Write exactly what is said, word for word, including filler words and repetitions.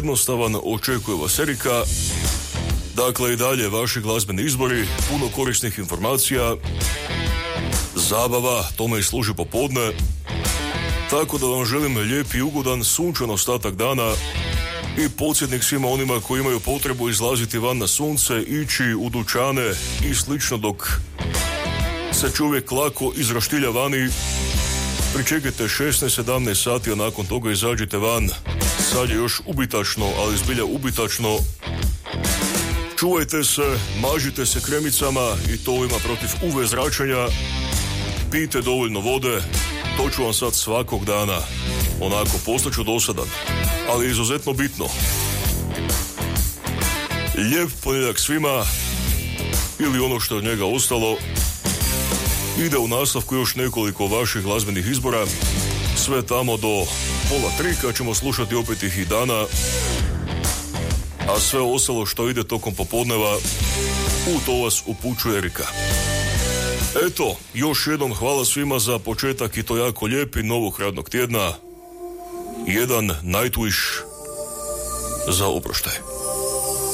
jednostavan, očekuje vas Erika. Dakle, i dalje vaši glazbeni izbori, puno korisnih informacija, zabava, tome i služi popodne. Tako da vam želim lijep i ugodan, sunčan ostatak dana i podsjetnik svima onima koji imaju potrebu izlaziti van na sunce, ići u dućane i slično dok se čovjek lako izroštilja vani. Pričekajte šesnaest sedamnaest sati, a nakon toga izađite van. Sad je još ubitačno, ali zbilja ubitačno. Čuvajte se, mažite se kremicama i to ima protiv U V zračenja. Pijte dovoljno vode, to ću vam sad svakog dana. Onako, postaću dosadan, ali izuzetno bitno. Lijep ponedjeljak svima, ili ono što je od njega ostalo. Ide u nastavku još nekoliko vaših glazbenih izbora, sve tamo do pola tri, kad ćemo slušati opet ih i dana, a sve ostalo što ide tokom popodneva, u to vas upućuje Erika. Eto, još jednom hvala svima za početak i to jako lijepi novog radnog tjedna. Jedan Nightwish za oproštaj.